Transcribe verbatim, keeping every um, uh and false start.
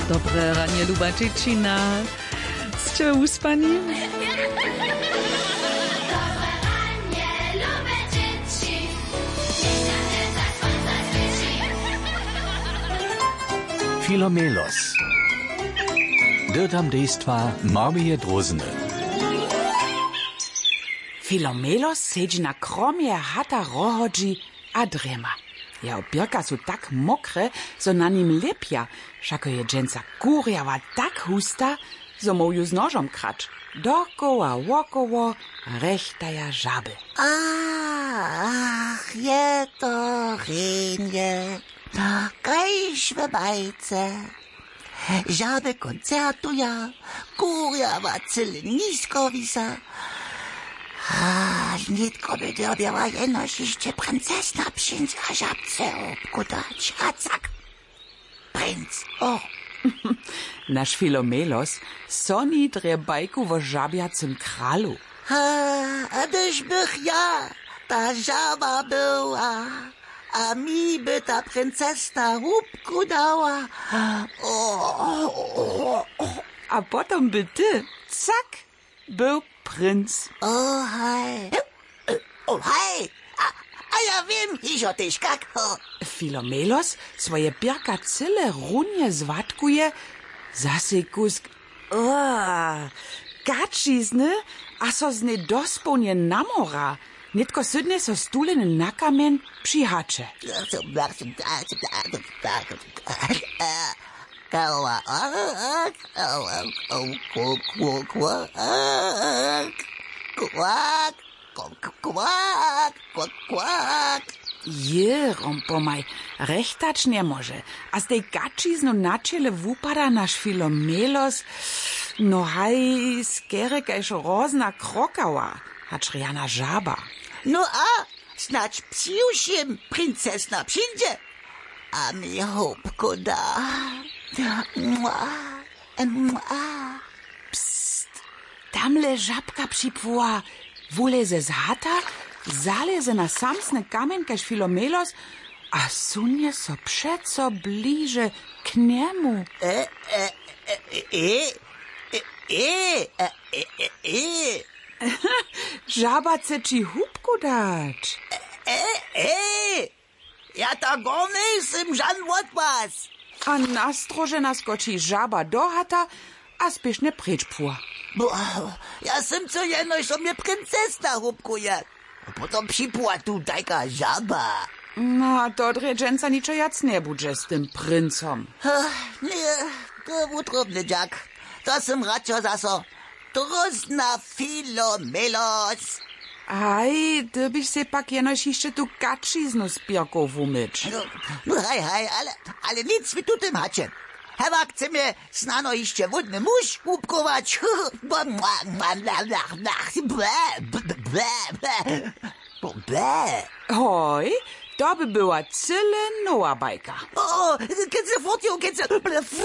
Dobre ranie, luba dziewczyna. Ste uspani? Filomelos. Dirtam dejstva Marmije Drozene. Filomelos sedzi na kromie hata rohodzi a drema. Jeho birka su tak mokre, so na nim lepja, šako je dženca kurjava tak husta, so moju z nožom krać. Dokoła, wokoło, rechtaja żaby. Ach, je to rynje, kajś w bajce. Żaby koncertuja, kurjava cyle nisko wisa. A, nitko by dobiała jenoś jeszcze princesna psinska żabce obkudać. A cak, princ, o. Nasz Filomelos soni dre bajku wo żabiacym kralu. A, a gdyż bych ja ta żaba była, a mi by ta princesna łupku dała. O, o, o. A potom by ty, cak, był princ. O, hej. O, hej. A, a ja wiem, iż o tyś kak. O. Filomelos swoje birka cyle runie zwatkuje, zase kusk o, gačizny, a so z ne dospołnie namora. Nitko sydne so stuleny na kamen przyhacze. Je, rompomaj, rechtać nie może. A z tej gačiznu na czele wupada nasz Filomelos, no haj, skerek ješ rozna krokała, hacz Riana żaba. No a, snacz psiusiem princesna przyjdzie, a mi hopko da. Mua, mua. Psst, tamle żabka przypła, wuleze z hata, zaleze na samsny kamen kaž Filomelos, a sunie so przeco bliže k niemu. E, e, e, e, e, e, e, e, e. Żaba chce ci hubku dać. E, e, ja ta go nisem žan od was. A nastrože naskoči žaba do hata, a spiešne preč pua. Bo, ja sem co jenoś, so mnie princesna hubkuje. Potom připła tu taka żaba. No, to dredženca ničo jac ne budže s tym princom. Nie, to utrobny dziak. To sem radšo zaso drozna Filomelos. Aj, ty byś se pak jenoś jeszcze tu gačiznu z birką wumyć. No, no hej, hej, ale, ale nic mi tu tym hacie. Hewak chce mnie snano jeszcze wodny muś łupkować. Hoj, to by była cyle nowa bajka. O, kiedy fotio, kiedy